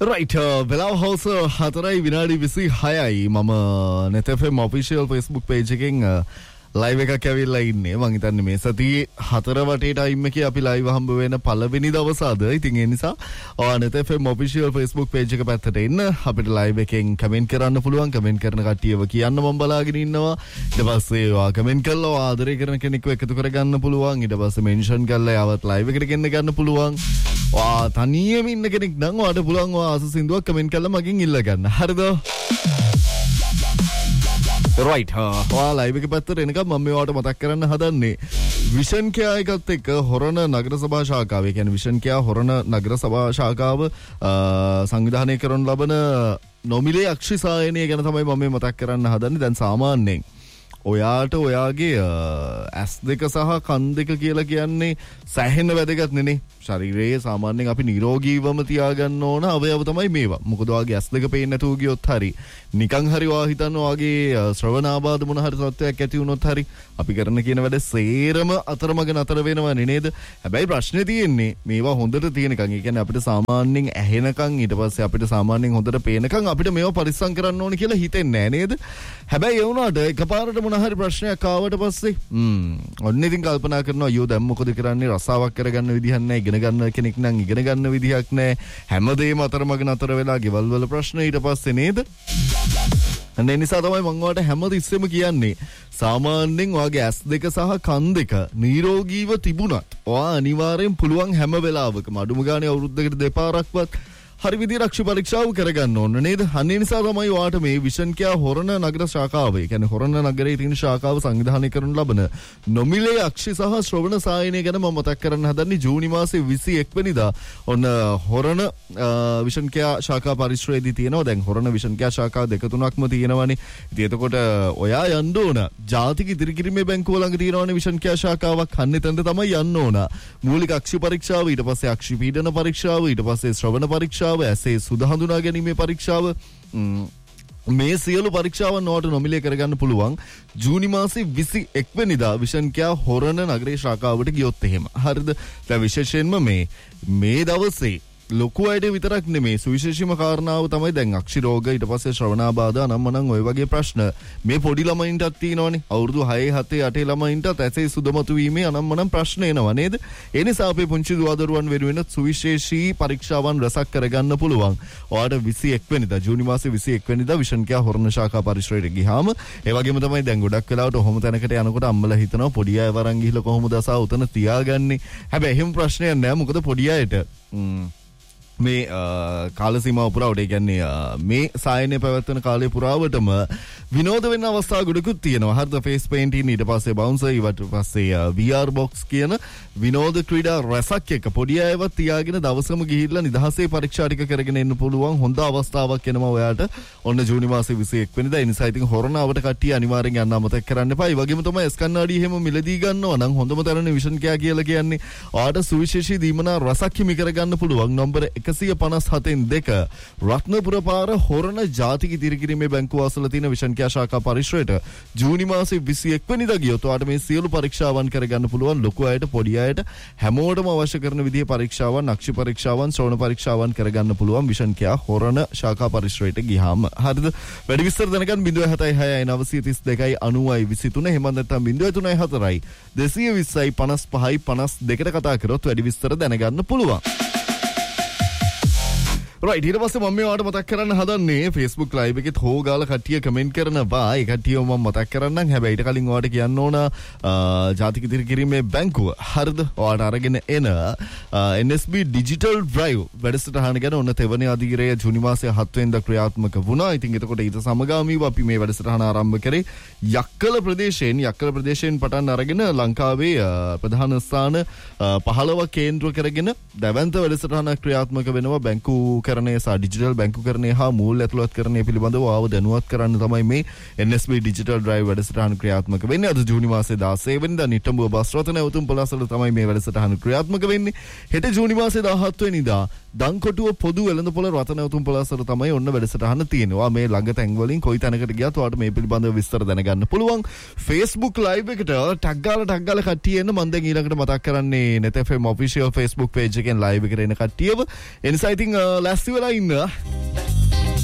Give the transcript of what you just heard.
Right, වෙලාව හවස 4:26යි මම net FM official Facebook page එකෙන් live එකක් ඇවිල්ලා ඉන්නේ. මං හිතන්නේ මේ සතියේ 4 වටේ time එකේ අපි live හම්බ වෙන පළවෙනි දවස අද. ඉතින් ඒ නිසා net FM official Facebook page එක පැත්තට එන්න අපිට live එකෙන් comment කරන්න පුළුවන්. comment කරන කට්ටියව කියන්න මම බලාගෙන ඉන්නවා. ඊට පස්සේ ඔයා comment කළා ආදරය කරන කෙනෙක්ව එකතු කරගන්න පුළුවන්. ඊට පස්සේ mention කරලා යවත් live එකට ගෙන්න ගන්න පුළුවන්. වා තනියම ඉන්න කෙනෙක් නම් ඔයාට පුළුවන් ඔයා ආස සින්දුවක් කමෙන්ට් කරලා මගෙන් ඉල්ල ගන්න. හරිද? right. ඔයා ලයිව් එක පැත්තට එනකම් මම මේවට මතක් කරන්න හදන්නේ විෂන් කෙයා එකත් එක්ක හොරණ නගර සභා ශාඛාව. ඒ කියන්නේ විෂන් කෙයා හොරණ නගර සභා ශාඛාව සංවිධානය කරන ලබන නොමිලේ අක්ෂිසායනය ගැන තමයි මම මේ මතක් කරන්න හදන්නේ. දැන් සාමාන්‍යයෙන් ඔයාට ඔයාගේ ඇස් දෙක සහ කන් දෙක කියලා කියන්නේ සැහෙන්න වැදගත් නේ. ශරීරයේ සාමාන්‍යයෙන් අපි නිරෝගීවම තියාගන්න ඕන අවයව තමයි මේවා. මොකද ඔයාගේ ඇස් දෙක පේන්නේ නැතුව ගියොත් හරි නිකන් හරි ඔයා හිතන්න ඔයාගේ ශ්‍රවණාබාධ මොන හරි තත්ත්වයක් ඇති වුණොත් හරි අපි කරන කියන වැඩ සේරම අතරමඟ නතර වෙනවනේ නේද? හැබැයි ප්‍රශ්නේ තියෙන්නේ මේවා හොඳට තියෙනකන්. ඒ කියන්නේ අපිට සාමාන්‍යයෙන් ඇහෙනකන් ඊට පස්සේ අපිට සාමාන්‍යයෙන් හොඳට පේනකන් අපිට මේවා පරිස්සම් කරන්න ඕනේ කියලා හිතෙන්නේ නැහැ නේද? හැබැයි ඒ වුණාට එකපාරට මොන හරි ප්‍රශ්නයක් ආවට පස්සේ ඔන්න ඉතින් කල්පනා කරනවා අයියෝ දැන් මොකද කරන්නේ? රසාවක් කරගන්න විදිහක් නැහැ. ඉගෙන ගන්න කෙනෙක් නම් ඉගෙන ගන්න විදිහක් නැහැ. හැමදේම අතරමඟ නතර වෙලා ගෙවල් වල ප්‍රශ්න ඊට පස්සේ නේද? අනේ නිසා තමයි මම ඔයාලට හැමතිස්සෙම කියන්නේ සාමාන්‍යයෙන් ඔයාගේ ඇස් දෙක සහ කන් දෙක නිරෝගීව තිබුණත් ඔයා අනිවාර්යෙන් පුළුවන් හැම වෙලාවකම අඩුම ගානේ අවුරුද්දකට දෙපාරක්වත් හරි විදිහට අක්ෂි පරීක්ෂාව කරගන්න ඕන නේද? අනේ නිසා තමයි ඔයාට මේ විෂන් කියා හොරණ නගර ශාඛාව, ඒ කියන්නේ හොරණ නගරයේ තියෙන ශාඛාව සංවිධානය කරන ලබන නොමිලේ අක්ෂි සහ ශ්‍රවණ සායනය ගැන මම මතක් කරන්න හදන්නේ. ජූනි මාසේ 21 වෙනිදා ඔන්න හොරණ විෂන් කියා ශාඛා පරිශ්‍රයේදී තියෙනවා. දැන් හොරණ විෂන් කියා ශාඛා දෙක තුනක්ම තියෙනවානේ. ඉතින් එතකොට ඔයා යන්න ඕන ජාතික ඉදිරිකිරීමේ බැංකුව ළඟ තියෙනවානේ විෂන් කියා ශාඛාවක්. අන්න එතනට තමයි යන්න ඕන. මූලික අක්ෂි පරීක්ෂාව, ඊට පස්සේ අක්ෂි පීඩන පරීක්ෂාව, ඊට පස්සේ ශ්‍රවණ පරීක්ෂාව, ඇසේ සුද හඳුනා ගැනීමේ පරීක්ෂාව, මේ සියලු පරීක්ෂාවන් ඔයාලට නොමිලේ කරගන්න පුළුවන් ජූනි මාසේ 21 වෙනිදා විෂන් කියා හොරණ නගරේ ශාඛාවට ගියොත් එහෙම. හරිද? දැන් විශේෂයෙන්ම මේ දවසේ ලොකු අයට විතරක් නෙමේ සුවිශේෂීම කාරණාව තමයි දැන් අක්ෂි රෝග, ඊට පස්සේ ශ්‍රවණාබාධ, අනම්මනම් ඔය වගේ ප්‍රශ්න මේ පොඩි ළමයින්ටත් තියෙනවනේ. අවුරුදු 6 7 8 ළමයින්ටත් ඇසේ සුදමතු වීමේ අනම්මනම් ප්‍රශ්න එනවා නේද? ඒ නිසා අපේ පුංචි දුවදරුවන් වෙනුවෙන් සුවිශේෂී පරීක්ෂාවන් රැසක් කරගන්න පුළුවන්. ඔයාලට 21 වෙනිදා ජූනි මාසේ 21 වෙනිදා විෂන් කියා හොරණ ශාඛා පරිශ්‍රයට ගියාම ඒ වගේම තමයි දැන් ගොඩක් වෙලාවට ඔහොම තැනකට යනකොට අම්මලා හිතනවා පොඩි අය වරන් ගිහිල්ලා කොහොමද අසා උතන තියාගන්නේ. හැබැයි එහෙම ප්‍රශ්නයක් නෑ. මොකද පොඩි අයට මේ කාල සීමාව පුරාවට, ඒ කියන්නේ මේ සායනය පැවැත්වෙන කාලය පුරාවටම විනෝද වෙන්න අවස්ථා ගොඩකුත් තියෙනවා. හරිද? ෆේස් පේන්ටින්, ඊට පස්සේ බවුන්සර්, ඊට පස්සේ VR box කියන විනෝද ක්‍රීඩා රසක් එක පොඩි අයවත් තියාගෙන දවසම ගිහිල්ලා නිදහසේ පරීක්ෂා ටික කරගෙන එන්න පුළුවන් හොඳ අවස්ථාවක් එනවා ඔයාට. ඔන්න ජූනි මාසේ 21 වෙනිදා. ඒ නිසා ඉතින් හොරණාවට කට්ටිය අනිවාර්යෙන් යන්න අමතක කරන්න එපා. ඒ වගේම තමයි S කන්නාඩි එහෙම මිලදී ගන්නවා නම් හොඳම තරනේ විෂන් කියා කියලා කියන්නේ ඔයාට සුවිශේෂී දීමනා රසක් හිමි කරගන්න පුළුවන්. නම්බර 157 රත්නපුර පාර හොරණ ජාතික ඉදිරිකිරීමේ බැංකුව අසල තියෙන විෂන් කියා ශාඛා පරිශ්‍රයට ජූනි මාසේ 21 වෙනිදා ගියොත් ඔයාට මේ සියලු පරීක්ෂාවන් කරගන්න පුළුවන්. ලොකු අයට පොඩි අයට හැමෝටම අවශ්‍ය කරන විදිහේ පරීක්ෂාවන්, අක්ෂි පරීක්ෂාවන්, ශ්‍රවණ පරීක්ෂාවන් කරගන්න පුළුවන් විෂන් කියා හොරණ ශාඛා පරිශ්‍රයට ගියාම. හරිද? වැඩි විස්තර දැනගන්න 076 990 එහෙම නැත්නම් 034 220 55 52ට කතා කරොත් වැඩි විස්තර දැනගන්න පුළුවන්. right, ඊට පස්සේ මම මේවට මතක් කරන්න හදන්නේ Facebook live එකේ හොගාලා කට්ටිය කමෙන්ට් කරනවා. ඒ කට්ටියව මම මතක් කරන්නම්. හැබැයි ඊට කලින් ඔයාලට කියන්න ඕන ජාතික ඉදිරිකිරීමේ බැංකුව. හරිද? ඔයාලට අරගෙන එන NSB Digital Drive වැඩසටහන ගැන ඔන්න තෙවන අධීරය ජූනි මාසේ 7 වෙනිදා ක්‍රියාත්මක වුණා. ඉතින් එතකොට ඊට සමගාමීව අපි මේ වැඩසටහන ආරම්භ කරේ යක්කල ප්‍රදේශයෙන් පටන් අරගෙන ලංකාවේ ප්‍රධාන ස්ථාන 15 කේන්ද්‍ර කරගෙන දැවැන්ත වැඩසටහනක් ක්‍රියාත්මක වෙනවා. බැංකු කරණය සහ ඩිජිටල් බැංකුකරණය හා මූල්‍ය ඇතුළත්කරණය පිළිබඳව ආව දැනුවත් කරන්න තමයි මේ NSB Digital Drive වැඩසටහන ක්‍රියාත්මක වෙන්නේ. අද ජූනි මාසේ 16 වෙනිදා නිට්ටඹුව බස් රථ නැවතුම් පළාසල තමයි මේ වැඩසටහන ක්‍රියාත්මක වෙන්නේ. හෙට ජූනි මාසේ 17 වෙනිදා දංකොටුව පොදු වෙළඳපොළ රථ නැවතුම් පළාසල තමයි ඔන්න වැඩසටහන තියෙනවා. මේ ළඟ තැන් වලින් කොයි තැනකට ගියත් ඔයාලට මේ පිළිබඳව විස්තර දැනගන්න පුළුවන්. Facebook live එකට ටැග් ගාලා කට්ටිය එන්න. මම දැන් ඊළඟට මතක් කරන්නේ net FM official Facebook page එකෙන් live එකට එන කට්ටියව. ඒ නිසා ඉතින් ලෑස්ති වෙලා ඉන්න.